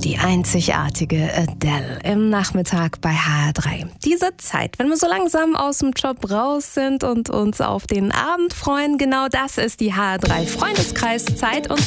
Die einzigartige Adele im Nachmittag bei HR3. Diese Zeit, wenn wir so langsam aus dem Job raus sind und uns auf den Abend freuen, genau das ist die HR3 Freundeskreiszeit. Und